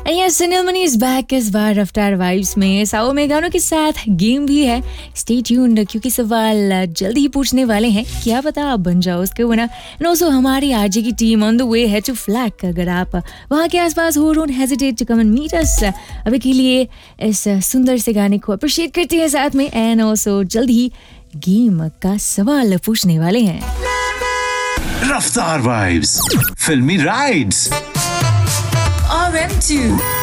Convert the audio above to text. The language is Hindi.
And yes, Sunil money is back इस बार रफ्तार वाइब्स में साओ में गानों के साथ गेम भी है. स्टे ट्यून्ड क्योंकि सवाल जल्द ही पूछने वाले हैं. क्या पता आप बन जाओ उसके विनर. एंड ऑल्सो हमारी आरजे की टीम ऑन द वे है टू फ्लैग. अगर आप वहाँ के आसपास हो, don't hesitate to come and meet us. अभी के लिए इस सुंदर से गाने को अप्रिशिएट करते हैं साथ में. एंड ऑल्सो जल्द ही गेम का सवाल पूछने वाले हैं. रफ्तार वाइब्स फिल्मी राइड्स RM2